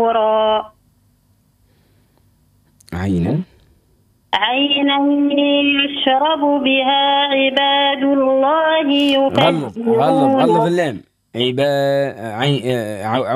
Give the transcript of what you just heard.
غفورا. عينا. عينا يشرب بها عباد الله غلظ غلظ يفجرون. غلظ اللام. عبا عين